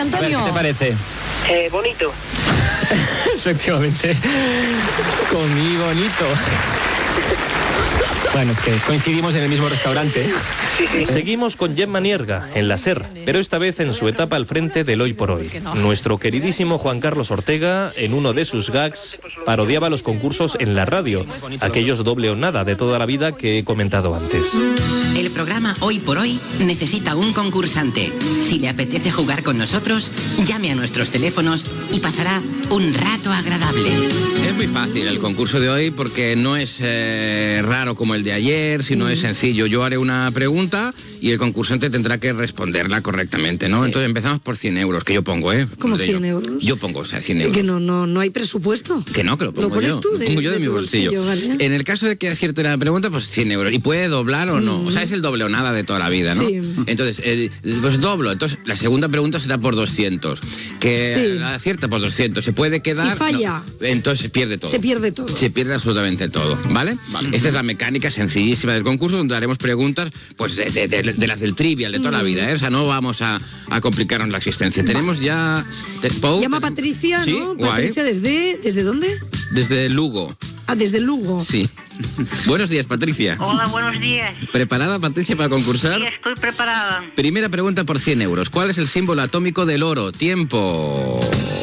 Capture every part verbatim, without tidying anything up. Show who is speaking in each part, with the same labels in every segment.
Speaker 1: Antonio.
Speaker 2: A ver, ¿qué te parece?
Speaker 3: Eh, bonito.
Speaker 2: Efectivamente. Comí bonito. Bueno, es que coincidimos en el mismo restaurante.
Speaker 3: Sí, sí.
Speaker 4: Seguimos con Gemma Nierga, en la SER, pero esta vez en su etapa al frente del Hoy por Hoy. Nuestro queridísimo Juan Carlos Ortega, en uno de sus gags, parodiaba los concursos en la radio, aquellos doble o nada de toda la vida que he comentado antes.
Speaker 5: El programa Hoy por Hoy necesita un concursante. Si le apetece jugar con nosotros, llame a nuestros teléfonos y pasará un rato agradable.
Speaker 6: Es muy fácil el concurso de hoy porque no es eh, raro como el de ayer, sino es sencillo. Yo haré una pregunta y el concursante tendrá que responderla correctamente, ¿no? Sí. Entonces empezamos por cien euros, que yo pongo, ¿eh?
Speaker 7: ¿Cómo
Speaker 6: de
Speaker 7: cien
Speaker 6: yo.
Speaker 7: euros?
Speaker 6: Yo pongo, o sea, cien euros.
Speaker 7: Que no, no, no hay presupuesto.
Speaker 6: Que no, que lo pongo
Speaker 7: ¿Lo pones
Speaker 6: yo.
Speaker 7: tú de,
Speaker 6: lo pongo yo de,
Speaker 7: de
Speaker 6: mi
Speaker 7: tu
Speaker 6: bolsillo.
Speaker 7: bolsillo, ¿vale?
Speaker 6: En el caso de que acierte la pregunta, pues cien euros. Y puede doblar o no.
Speaker 7: Mm.
Speaker 6: O sea, es el doble o nada de toda la vida, ¿no?
Speaker 7: Sí.
Speaker 6: Entonces, eh, pues doblo. Entonces, la segunda pregunta será por doscientos. Que
Speaker 7: Sí.
Speaker 6: la acierta por doscientos. Se puede quedar...
Speaker 7: Si falla.
Speaker 6: No, entonces pierde todo.
Speaker 7: Se pierde todo.
Speaker 6: Se pierde absolutamente todo, ¿vale? Vale. Esta es la mecánica sencillísima del concurso, donde haremos preguntas pues de, de, de, de las del trivial, de toda mm. la vida, ¿eh? O sea, no vamos a, a complicarnos la existencia. Tenemos ya... Te, Pau,
Speaker 7: Llama
Speaker 6: tenemos...
Speaker 7: Patricia,
Speaker 6: ¿Sí?
Speaker 7: ¿no?
Speaker 6: Guay.
Speaker 7: Patricia, ¿desde, ¿desde dónde?
Speaker 6: Desde Lugo.
Speaker 7: Ah, desde Lugo.
Speaker 6: Sí. Buenos días, Patricia.
Speaker 8: Hola, buenos días.
Speaker 6: ¿Preparada, Patricia, para concursar?
Speaker 8: Sí, estoy preparada.
Speaker 6: Primera pregunta por cien euros. ¿Cuál es el símbolo atómico del oro? Tiempo.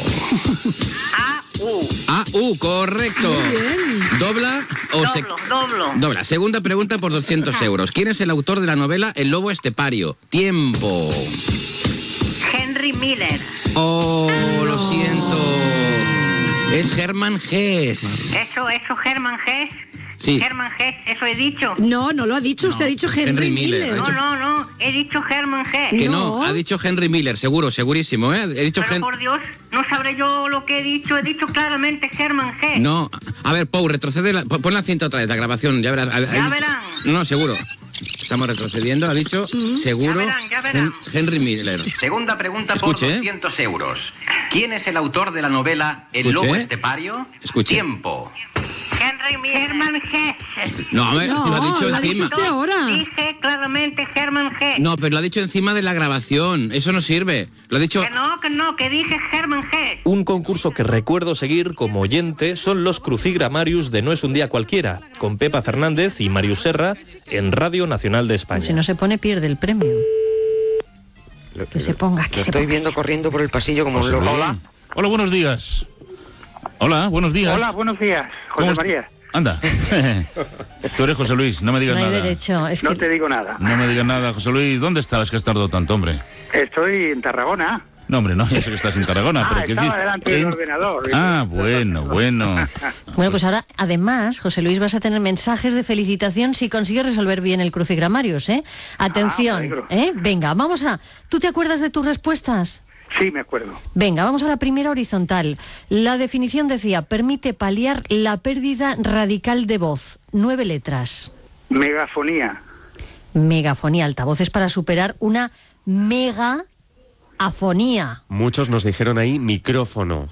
Speaker 8: A U.
Speaker 6: A U, correcto.
Speaker 7: Muy bien.
Speaker 6: ¿Dobla o
Speaker 8: Doblo,
Speaker 6: se...
Speaker 8: doblo.
Speaker 6: Dobla. Segunda pregunta por doscientos euros. ¿Quién es el autor de la novela El lobo estepario? Tiempo.
Speaker 8: Henry Miller.
Speaker 6: Oh, lo siento. Es Hermann Hesse.
Speaker 8: Eso, eso, Hermann Hesse.
Speaker 6: Sí.
Speaker 8: Hermann Hesse, eso he dicho.
Speaker 7: No, no lo ha dicho, usted ha dicho Henry,
Speaker 6: Henry Miller.
Speaker 7: Miller.
Speaker 6: Ha
Speaker 8: No,
Speaker 6: dicho-
Speaker 8: no, no, he dicho Hermann Hesse.
Speaker 6: Que no.
Speaker 7: No.
Speaker 6: ha dicho Henry Miller, seguro, segurísimo, ¿eh? He dicho
Speaker 8: Pero
Speaker 6: Hen-
Speaker 8: por Dios, no sabré yo lo que he dicho. He dicho claramente Hermann Hesse.
Speaker 6: No, a ver, Pau, retrocede, la... pon la cinta otra vez, la grabación, ya verás.
Speaker 8: Ya verán.
Speaker 6: No, seguro. Estamos retrocediendo, ha dicho, seguro,
Speaker 8: Ya verán, ya verán.
Speaker 6: Hen- Henry Miller.
Speaker 5: Segunda pregunta
Speaker 6: Escuche,
Speaker 5: por
Speaker 6: ¿eh?
Speaker 5: doscientos euros. ¿Quién es el autor de la novela El
Speaker 6: Escuche,
Speaker 5: lobo
Speaker 6: ¿eh?
Speaker 5: estepario?
Speaker 6: Escuche.
Speaker 5: Tiempo.
Speaker 8: Henry Miller. Hermann Hesse.
Speaker 6: No, a ver,
Speaker 7: No,
Speaker 6: lo ha dicho
Speaker 7: lo ha
Speaker 6: encima.
Speaker 7: dicho usted ahora.
Speaker 8: Dije claramente Hermann Hesse.
Speaker 6: No, pero lo ha dicho encima de la grabación, eso no sirve. Lo ha dicho...
Speaker 8: Que no, que no, que dije Hermann Hesse.
Speaker 4: Un concurso que recuerdo seguir como oyente son los Crucigramarius de No es un día cualquiera, con Pepa Fernández y Marius Serra en Radio Nacional de España.
Speaker 1: Si no se pone, pierde el premio. Que se ponga, que
Speaker 3: Lo
Speaker 1: se
Speaker 3: estoy
Speaker 1: ponga.
Speaker 3: viendo corriendo por el pasillo como un
Speaker 9: José
Speaker 3: loco.
Speaker 9: Luis.
Speaker 3: Hola.
Speaker 9: Hola, buenos días. Hola, buenos días.
Speaker 10: Hola, buenos días,
Speaker 9: ¿Cómo
Speaker 10: José
Speaker 9: est-
Speaker 10: María.
Speaker 9: Anda. Tú eres José Luis, no me digas
Speaker 1: No hay
Speaker 9: nada.
Speaker 1: derecho. Es
Speaker 10: No
Speaker 1: que
Speaker 10: te digo nada.
Speaker 9: No me digas nada, José Luis. ¿Dónde estabas que has tardado tanto, hombre?
Speaker 10: Estoy en Tarragona.
Speaker 9: No, hombre, no, ya sé que estás en Tarragona,
Speaker 10: Ah,
Speaker 9: pero ¿qué
Speaker 10: estaba
Speaker 9: di-
Speaker 10: delante del
Speaker 9: en-
Speaker 10: ordenador.
Speaker 9: Ah, bueno, bueno.
Speaker 1: Bueno, pues ahora, además, José Luis, vas a tener mensajes de felicitación si consigues resolver bien el Crucigramarius, ¿eh? Atención,
Speaker 10: Ah, me alegro.
Speaker 1: ¿eh? Venga, vamos a... ¿Tú te acuerdas de tus respuestas?
Speaker 10: Sí, me acuerdo.
Speaker 1: Venga, vamos a la primera horizontal. La definición decía, permite paliar la pérdida radical de voz. Nueve letras.
Speaker 10: Megafonía.
Speaker 1: Megafonía, altavoces para superar una megafonía.
Speaker 11: Muchos nos dijeron ahí micrófono.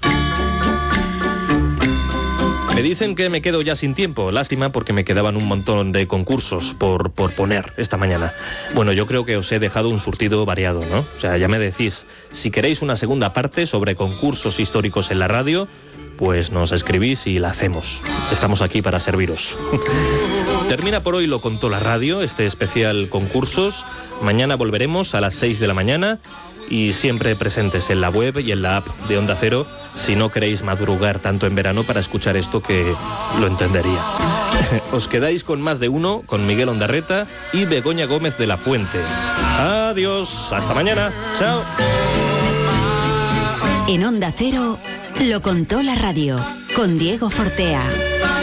Speaker 4: Me dicen que me quedo ya sin tiempo. Lástima porque me quedaban un montón de concursos por, por poner esta mañana. Bueno, yo creo que os he dejado un surtido variado, ¿no? O sea, ya me decís, si queréis una segunda parte sobre concursos históricos en la radio, pues nos escribís y la hacemos. Estamos aquí para serviros. Termina por hoy Lo Contó la Radio, este especial concursos. Mañana volveremos a las seis de la mañana y siempre presentes en la web y en la app de Onda Cero si no queréis madrugar tanto en verano para escuchar esto que lo entendería. Os quedáis con Más de Uno, con Miguel Ondarreta y Begoña Gómez de la Fuente. Adiós, hasta mañana, chao.
Speaker 12: En Onda Cero, Lo Contó la Radio, con Diego Fortea.